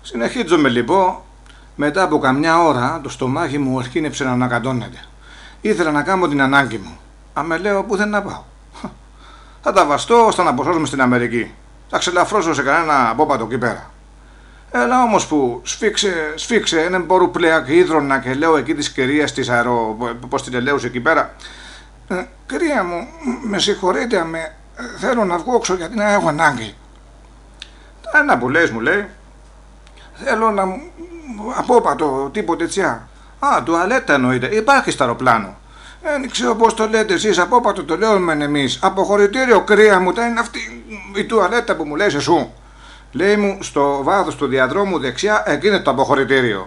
Συνεχίζομαι λοιπόν. Μετά από καμιά ώρα το στομάχι μου αρχίνεψε να ανακατώνεται. Ήθελα να κάνω την ανάγκη μου. Αμε λέω πού δεν να πάω. Θα τα βαστώ ώστε να αποσώσουμε στην Αμερική. Θα ξελαφρώσω σε κανένα απόπατο εκεί πέρα. Έλα όμως που σφίξε έναν μπορού πλέα και ίδρωνα και λέω εκεί της κυρίας της αερο... πώς την ελέουσε εκεί πέρα. Κυρία μου, με συγχωρείτε, θέλω να βγω έξω γιατί να έχω ανάγκη. Ένα που λες μου λέει, θέλω να μου απόπατο τίποτε τσιά. Α, τουαλέτα εννοείται, υπάρχει στο αεροπλάνο. Δεν ξέρω πώς το λέτε εσείς, απόπατο το λέμε εμείς. Αποχωρητήριο κρύα μου, τα είναι αυτή η τουαλέτα που μου λες εσού. Λέει μου στο βάθος του διαδρόμου δεξιά, εκεί είναι το αποχωρητήριο.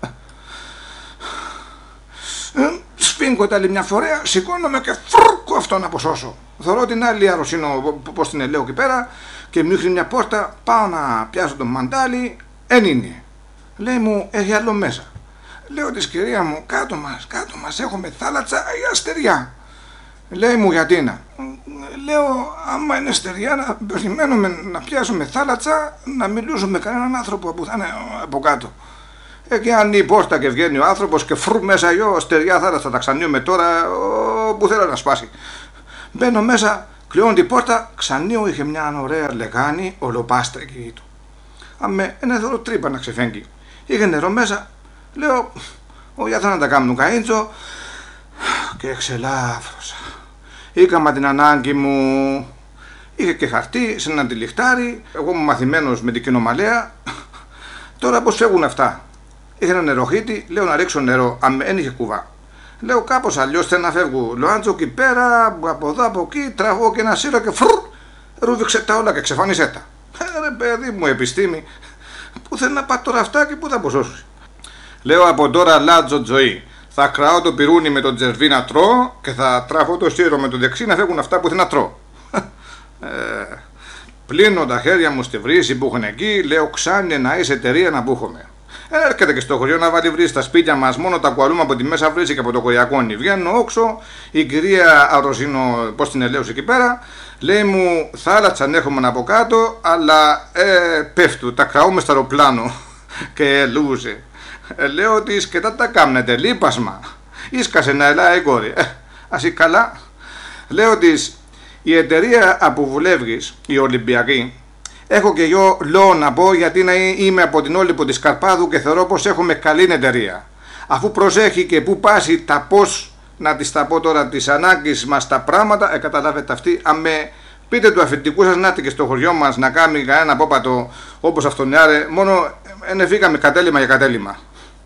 Σφίγγω τα άλλη μια φορά, σηκώνομαι και φρούκω αυτό να αποσώσω. Θωρώ την άλλη αρρωσίνο, πώς την ελέω εκεί πέρα, και μου ρίχνει μια πόρτα, πάω να πιάσω τον μαντάλι, εν είναι. Λέει μου, έχει άλλο μέσα. Λέω της κυρία μου, κάτω μας έχουμε θάλασσα ή αστεριά. Λέει μου, γιατί να. Λέω, άμα είναι στεριά, να περιμένουμε να πιάσουμε θάλασσα, να μιλήσουμε με κανέναν άνθρωπο που θα είναι από κάτω. Εκεί ανοίγει η πόρτα και βγαίνει ο άνθρωπος και φρου μέσα γιο, στεριά θάλασσα, τα ξανίουμε τώρα που θέλω να σπάσει. Μπαίνω μέσα, κλειώνω την πόρτα, ξανίω είχε μια ωραία λεγάνη, ολοπάστρα εκεί του. Αμε, ένα δώρο τρύπα να ξεφέγγει. Είχε νερό μέσα, λέω, όχι θα να τα κάνουν καΐντζο και εξελάφρωσα.Ήκαμα την ανάγκη μου, είχε και χαρτί σε ένα τυλιχτάρι, εγώ είμαι μαθημένος με την κοινομαλέα. Τώρα πώς φεύγουν αυτά. Είχε ένα νεροχύτη, λέω να ρίξω νερό, δεν είχε κουβά. Λέω κάπως αλλιώς θέλω να φεύγω. Λοάντζο εκεί πέρα, από εδώ από εκεί, τραβώ και ένα σύρο και φρουρ, ρούβηξε τα όλα και ξεφάνισέ τα. Ρε παιδί μου, επιστήμη, πού θέλει να πάει τώρα αυτά και πού θα αποσώσει. Λέω από τώρα λάτζο τζοή. Θα κραώ το πυρούνι με το τζερβί να τρώω και θα τραβώ το σύρο με το δεξί να φεύγουν αυτά που θέλω να τρώω. Πλύνω τα χέρια μου στη βρύση που έχουν εκεί, λέω ξάνει να είσαι εταιρεία να μπούχομαι. Έρχεται και στο χωριό να βάλει βρύση στα σπίτια μας, μόνο τα κουαλούμε από τη μέσα βρύση και από το κοϊακόνι. Βγαίνω όξω, η κυρία Αρρωσίνο, πώς την ελέωσε εκεί πέρα, λέει μου θάλασσα έχουμε από κάτω, αλλά πέφτου, τα κραούμε στο αεροπλάνο και ελούσε. Λέω της και τα κάμνετε, λείπασμα. Ίσκασε να ελάει κόρη. Ας ή καλά. Λέω της, η εταιρεία που βουλεύγεις, η Ολυμπιακή, έχω και εγώ λόγο να πω γιατί να είμαι από την Όλυπο της Καρπάδου και θεωρώ πως έχουμε καλή εταιρεία. Αφού προσέχει και που πάσει τα πώς, να της τα πω τώρα, τις ανάγκες μας τα πράγματα, καταλάβετε αυτή, αμε πείτε του αφεντικού σας να έρθει και στο χωριό μας να κάνει κανένα απόπατο όπως αυτόν άρε, μόνο ενεφήκαμε κατέλημα για κατέλημα.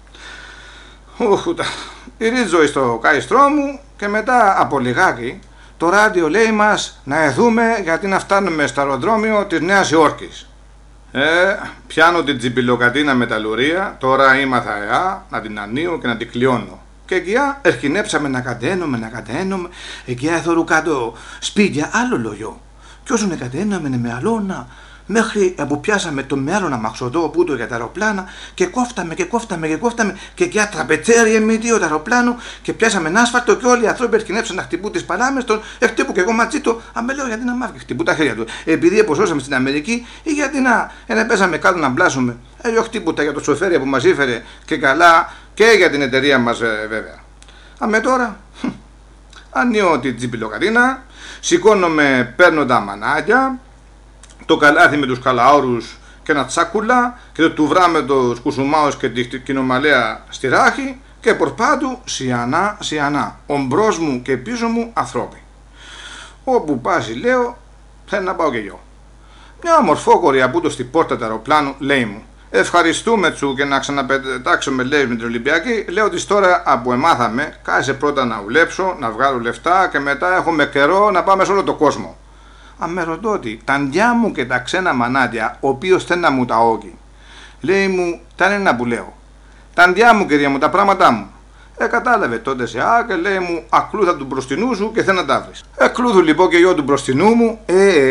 Ρίζω στο καηστρό μου και μετά από λιγάκι το ράδιο λέει μας να δούμε γιατί να φτάνουμε στο αεροδρόμιο της Νέας Υόρκης. Πιάνω την τσιμπιλοκατίνα με τα λουρία, τώρα ήμαθα να την ανοίγω και να την κλειώνω. Και εκεί ερχινέψαμε να καταίνουμε, εκεί έθωρου κάτω σπίτια άλλο λογιό. Κι όσο να καταίναμε με αλώνα, μέχρι που πιάσαμε το με άλλο αμαξοδό που το για τα αεροπλάνα και κόφταμε και εκεί τραπετσέρι εμείς τα αεροπλάνο και πιάσαμε ένα άσφαλτο και όλοι οι άνθρωποι ερχινέψαν να χτυπούν τις παλάμες των, χτύπου και εγώ ματσί το, αμε λέω γιατί να μάθει, χτυπούν τα χέρια του, επειδή εποσώσαμε στην Αμερική ή γιατί να πέσαμε κάτω να μπλάσουμε, χτύπουτα για το σοφέρια που μας ήφερε και καλά και για την εταιρεία μας βέβαια. Αμε τώρα, ανοίγω την τσιπιλοκατίνα, σηκώνομαι, παίρνω τα μανάκια, το καλάθι με τους καλαόρους και ένα τσάκουλα και το τουβρά με τους κουσουμάους και την κοινομαλέα στη ράχη και πορπάτου σιανά, ομπρός μου και πίσω μου ανθρώποι. Όπου πάσει λέω, θέλω να πάω και εγώ. Μια μορφόκορη από το στην πόρτα του αεροπλάνου λέει μου, ευχαριστούμε τσου και να ξαναπετάξουμε λέει με την Ολυμπιακή, λέω της τώρα από εμάθαμε, κάτσε πρώτα να δουλέψω, να βγάλω λεφτά και μετά έχουμε καιρό να πάμε σε όλο το κόσμο. Αν με ρωτώ ότι τα ντιά μου και τα ξένα μανάτια, ο οποίος θέλει να μου τα όγει, λέει μου, τα είναι να που λέω. Τα ντιά μου κυρία μου, τα πράγματά μου. Κατάλαβε τότε σε και λέει μου, ακλούθα του μπροστινού σου και θέλει να τα βρεις. Εκλούθου λοιπόν και εγώ του μπροστινού μου,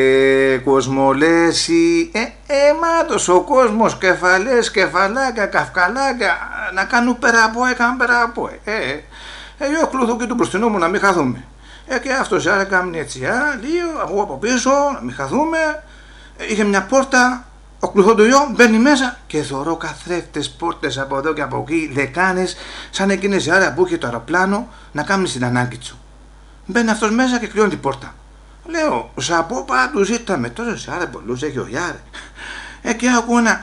κοσμολέσι, μάτος ο κόσμος, κεφαλές, κεφαλάκια, καυκαλάκια, να κάνουν πέρα από, εγώ κλούθω και του μπροστινού μου να μην χαθούμε. Και αυτός έκανε έτσι, λίγο, εγώ από πίσω, να μην χαθούμε. Είχε μια πόρτα Ο κλουθοντολιό μπαίνει μέσα και θωρώ καθρέφτες, πόρτες από εδώ και από εκεί, λεκάνες, σαν εκείνες οι ώρα που είχε το αεροπλάνο να κάνει την ανάγκη του. Μπαίνει αυτός μέσα και κλειώνει την πόρτα. Λέω, σαπό πάντως ήρθαμε τόσες άρε πολλούς έχει ο Γιάρε. Και ακούω ένα...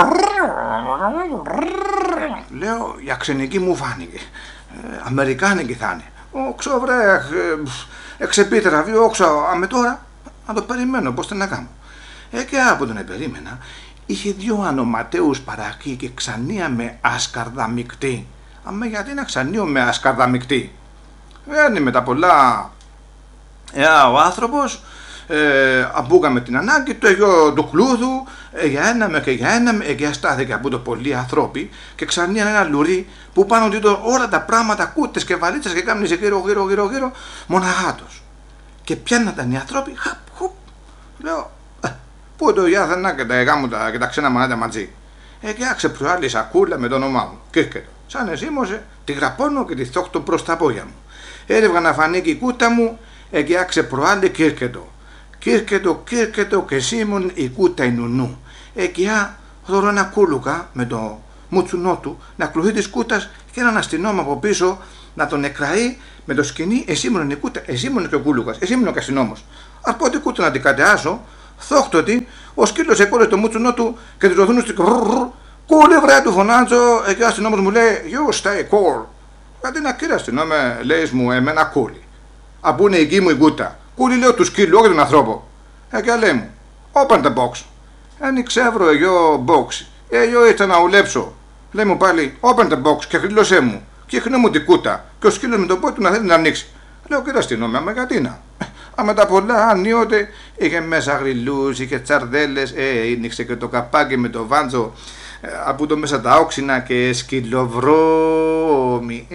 Λέω, η αξενική μου φάνηκε. Αμερικάνικη θα είναι. Όξω βρε, εξεπίτερα βίο, όξω, αμε τώρα, να το περιμένω, πώς να κάνω. Και από τον περίμενα, είχε δύο ανοματέους παρακεί και ξανία με ασκαρδαμικτή. Αμε γιατί να ξανίω με ασκαρδαμικτή. Βγαίνει με τα πολλά. Ο άνθρωπος, αμπούκαμε την ανάγκη του, του κλούδου, για ένα και για ένα, και στάθηκε από το πολλοί ανθρώποι και ξανίαν ένα λουρί που πάνω του όλα τα πράγματα, κούτες και βαλίτσες και κάμνησε γύρω, μοναχάτος. Και πιάνναταν οι ανθρώποι, χαπ, λέω, πού το γιάθανα και τα εγάμουτα και τα ξένα μανάτα μαζί. Και άξε προάλλη σακούλα με το όνομά μου, Κίρκετο. Σαν εσήμωσε, τη γραπώνω και τη θόχτω προς τα πόδια μου. Έρευγα να φανεί και η κούτα μου, και άξε προάλλη Κίρκετο. Κίρκετο και σήμουν η κούτα η νουνού. Και θωρώ ένα κούλουκα με το μουτσουνό του να κλουθεί της κούτας και έναν αστυνόμο από πίσω να τον εκραεί με το σκηνή. Εσήμουν η κούτα, εσήμουν και ο κούλουκας, εσήμουν και αστυνόμος. Από την κούτα να την κατεάσω, θόχτωτη, ο σκύλος εκόρε το μουτσουνό του και του το δούνουν στην κούλε βρε του φωνάζω. Και ο αστυνόμος μου λέει, you stay cool. Γιατί να κύριε αστυνόμε, λέει μου εμένα κούλι. Από είναι η γη μου η κούτα. Κούλι λέω του σκύλου, όχι τον ανθρώπο. Και λέει μου, open the box. Ξεύρω εγώ box. Εγώ ήρθα να ουλέψω. Λέει μου πάλι, open the box και χρήλωσέ μου. Και ήχνε μου την κούτα. Και ο σκύλος με το πόδι του να θέλει να ανοίξει. Λέω κύριε αστυνόμε, άμα γιατί να. Άμα τα πολλά ανοίονται, είχε μέσα γρυλούς, είχε τσαρδέλες, άνοιξε και το καπάκι με το βάντζο. Από το μέσα τα όξινα και σκυλοβρώμη.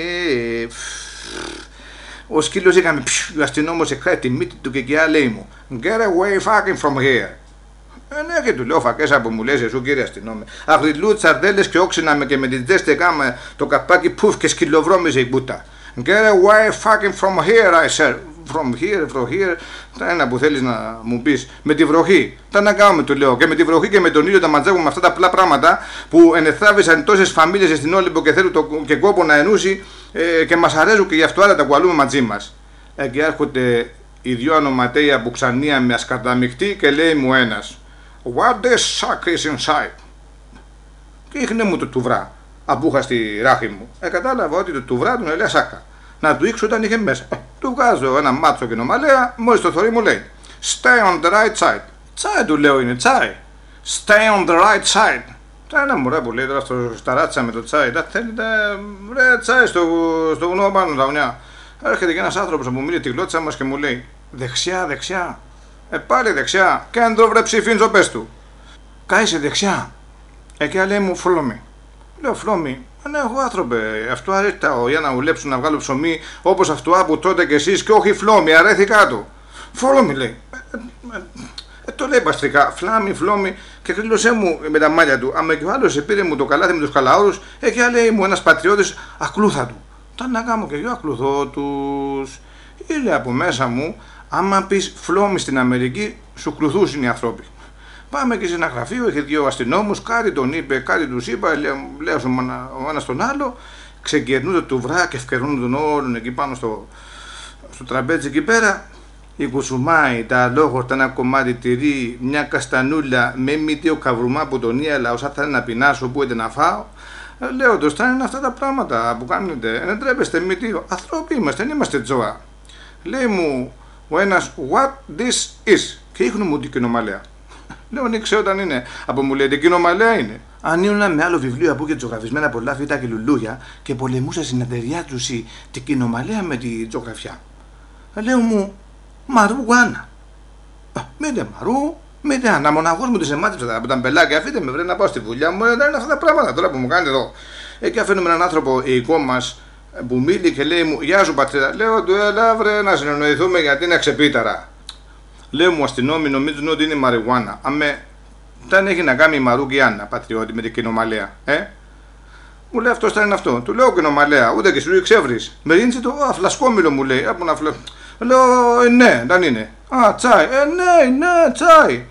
Ο σκύλος είχαμε, ο αστυνόμος εκράει τη μύτη του και λέει μου, get away fucking from here. Ναι, και του λέω φακέσα που μου λες εσύ κύριε αστυνόμε. Αγριλού, τσαρδέλες και όξινα και με την ζέστη κάμε το καπάκι πουφ και σκυλοβρώμιζε η μπούτα. Get away fucking from here, I said. From here, τα ένα που θέλεις να μου πεις. Με τη βροχή. Τα να κάνουμε, του λέω. Και με τη βροχή και με τον ήλιο τα ματζάγουμε αυτά τα απλά πράγματα που ενεθάβησαν τόσες φαμίλες στην Όλυμπο και θέλουν και κόπο να ενούσει και μας αρέσουν και γι' αυτό άλλα τα κουαλούμε μαζί μας. Και έρχονται οι δυο ανοματέια που ξανία με ασκαρδαμιχτή και λέει μου ένας, what this suck is inside. Και ήχνε μου το τουβρά. Αφού είχα στη ράχη μου. Κατάλαβα ότι το τουβρά του έλεγα σάκα. Να του ήξω όταν είχε μέσα. Του βγάζω ένα μάτσο και νομαλέα, μόλις το θωρεί μου λέει stay on the right side. Τσάι του λέω είναι, τσάι. Stay on the right side. Τα ένα μωρέ που λέει τώρα στα ράτσα με το τσάι. Τα θέλετε βρε τσάι στο βουνό πάνω τα βουνιά. Έρχεται και ένας άνθρωπος που μιλεί τη γλώτσα μας και μου λέει δεξιά. Πάλι δεξιά. Κέντρο βρε ψηφίντζο πες του. Κάισε δεξιά. Και λέει μου follow me. Λέω follow me. Ναι, εγώ άνθρωπε, αυτό αρέθηκα για να ουλέψω να βγάλω ψωμί όπως αυτό που τότε κι εσείς και όχι φλόμι, αρέθηκα του. Φλόμι λέει. Το λέει παστρικά, φλόμι και κρύλωσέ μου με τα μάλια του. Άμα και ο άλλος πήρε μου το καλάθι με τους καλαόρους, και λέει μου ένας πατριώτης ακλούθα του. Τα να κάνω και εγώ ακλουθώ τους. Ήλε από μέσα μου, άμα πεις φλόμι στην Αμερική, σου κλουθούσουν οι άνθρωποι. Πάμε και σε ένα γραφείο, είχε δύο αστυνόμους, κάτι τον είπε, κάτι τους είπα, λέω ο ένας τον άλλο, ξεκερνούν το τουβρά και ευκαιρνούν τον όλον εκεί πάνω στο τραπέζι εκεί πέρα. Η κουσουμάι, τα αλόγορτα, ένα κομμάτι τυρί, μια καστανούλα με μύτιο καβρουμά από τον ίαλα, όσα θα είναι να πεινάσω, πού είτε να φάω. Λέω το στάνε είναι αυτά τα πράγματα που κάνετε, δεν τρέπεστε μύτιο, ανθρώποι είμαστε, δεν είμαστε τζόα. Λέει μου ο ένας, what this is, και ίχνω μου την κοινομαλέα. Λέω ανοίξε όταν είναι. Από μου λέει την κοινομαλέα είναι. Ανοίγουν με άλλο βιβλίο από και τζογραφισμένα πολλά φύτα και λουλούια και πολεμούσα στην εταιρεία του την κοινομαλέα με τη τζογραφιά. Λέω μου μαρούγουάνα. Μήτε μαρού, μήτε αναμοναγός μου τη εμάτυψα από τα μπελάκια. Αφήστε με βρε να πάω στη δουλειά μου. Δεν είναι αυτά τα πράγματα τώρα που μου κάνετε εδώ. Και αφήνουμε έναν άνθρωπο οικό μας που μίλει και λέει μου γεια σου πατρίδα. Λέω του έλα βρε να συνεννοηθούμε γιατί είναι ξεπίταρα. Λέω μου αστυνόμοι νομίζουν ότι είναι μαριουάνα. Αμέ, δεν έχει να κάνει η Μαρούγκιάννα, πατριώτη, με την κοινομαλέα. Μου λέει αυτό είναι αυτό. Του λέω κοινομαλέα, ούτε και σου εξεύρεις. Με ρίντσι το, φλασκόμιλο μου λέει. Από να Λέω, ναι, δεν είναι. Τσάι. Ναι, τσάι.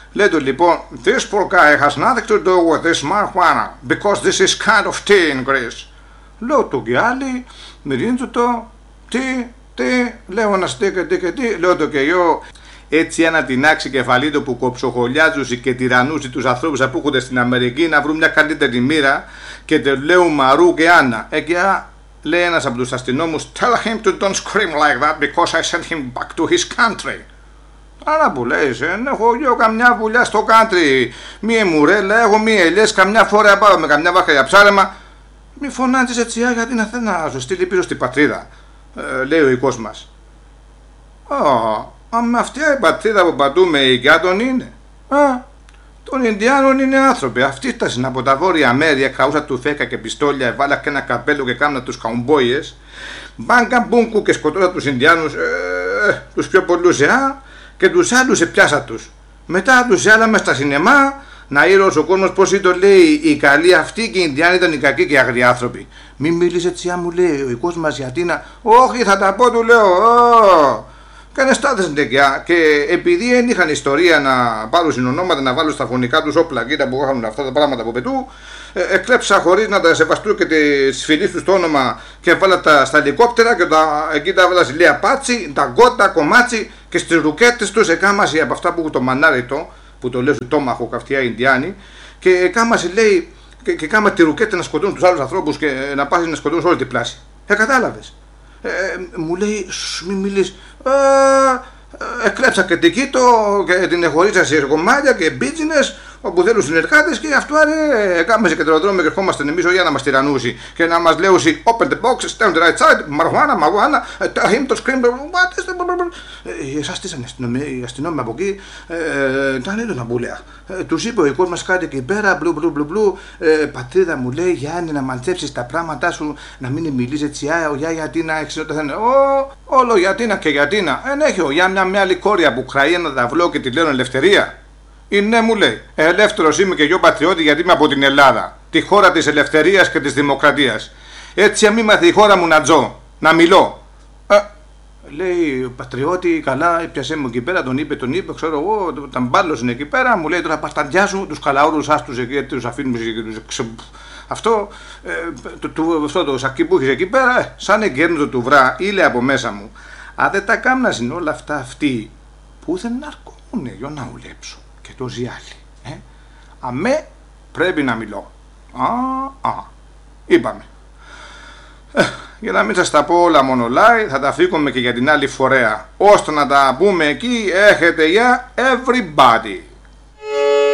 Λέει του λοιπόν, this poor guy has nothing to do with this marijuana, because this is kind of tea in Greece. Λέω του και άλλοι, μυρίζουν το, τι, λέω να στήκε, τι, λέω το και εγώ. Έτσι ανατινάξει κεφαλή του που κοψοχολιάζουσε και τυρανούσε τους ανθρώπους που έρχονται στην Αμερική να βρουν μια καλύτερη μοίρα και τε λέω Μαρού και Άννα. Και λέει ένας από τους αστυνόμους, tell him to don't scream like that because I sent him back to his country. Άρα που λέει, έχω εγώ καμιά βουλιά στο country, μία μουρέλα, έχω μία ελιές, καμιά φορά πάω με καμιά βάχα για ψάρεμα. Μη φωνάζεις έτσι γιατί να θέλει να σου στείλει πίσω στην πατρίδα, λέει ο οικός μας. Με αυτή η πατρίδα που πατούμε η Γκάτων είναι. Των Ινδιάνων είναι άνθρωποι. Αυτοί φτάσαν από τα βόρεια μέρη, καούσα του φέκα και πιστόλια, βάλα και ένα καπέλο και κάμνα τους καουμπόιες. Μπάνκα μπούνκου και σκοτώσα τους Ινδιάνους, τους πιο πολλούς και τους άλλους πιάσα τους. Μετά τους άλλα στα σινεμά να ήρωσε ο κόσμος πως το λέει οι καλοί αυτοί και οι Ινδιάνοι ήταν οι κακοί και οι αγριοί άνθρωποι. Μη μίλησε έτσι, μου λέει ο οικός μας γιατί να. Όχι, θα τα πω, του λέω. Κάνε στάθες νεκιά και επειδή δεν είχαν ιστορία να πάρουν συνονόματα να βάλουν στα φωνικά τους όπλα κοίτα που είχαν αυτά τα πράγματα από πετού, εκλέψα χωρίς να τα σεβαστούν και τις φιλίες τους το όνομα και βάλα τα στα ελικόπτερα και εκεί τα βάλα στη Πάτσι, τα γκότα, κομμάτσι και στις ρουκέτες τους εκάμαση από αυτά που έχουν το μανάριτο που το λέω στο τόμαχο καυτιά Ινδιάνοι και εκάμαση λέει και κάμα τη ρουκέτα να σκοτώνουν τους άλλους ανθρώπους και να πας να σκοτώνουν όλη την πλάση. Κατάλαβες. Μου λέει μη μιλείς. Εκλέψα και την Κίτο και την εχωρίσα σε κομμάτια και μπίτζινες όπου θέλουν συνεργάτες και αυτό κάμεσε και το αεροδρόμιο και ερχόμαστε εμείς για να μας τυραννούσει και να μας λέουσει open the box, stand the right side, μαργουάνα, tell him to scream, what is the... Εσάς στήσανε οι αστυνόμοι από εκεί, ήταν έντονα μπουλέα. Τους είπε ο οικός μας κάτι εκεί πέρα, μπλου, πατρίδα μου λέει Γιάννη να μαντέψεις τα πράγματά σου, να μην μιλείς έτσι, γιατί να έχεις όταν θα είναι, όλο γιατί να και γιατί να, έχει ο Γιάννη μια άλλη κόρια που κράει ένα ταυλό και τη λένε ελευθερία. Ναι, μου λέει, ελεύθερος είμαι και εγώ πατριώτη γιατί είμαι από την Ελλάδα, τη χώρα της ελευθερίας και της δημοκρατίας. Έτσι αμήμαθε η χώρα μου να ζω, να μιλώ. Λέει, πατριώτη, καλά, πιασέ μου εκεί πέρα, τον είπε, ξέρω εγώ, τα μπάλωσαν εκεί πέρα, μου λέει τώρα πασταντιά σου, τους καλαούρους άστους εκεί, τους αφήνουμε αυτό, το σακί που έχεις εκεί πέρα, σαν εγκέρνητο του βρά, ήλε από μέσα μου. Αν δεν τα κάμνασαν όλα αυτά αυτοί, πού δεν αρκούνε για να ουλέψω. Και το ζιάλι. Αμέ πρέπει να μιλώ. Είπαμε. Για να μην σας τα πω όλα μονολάει, θα τα φύγουμε και για την άλλη φορέα. Ώστε να τα πούμε εκεί, έχετε για everybody.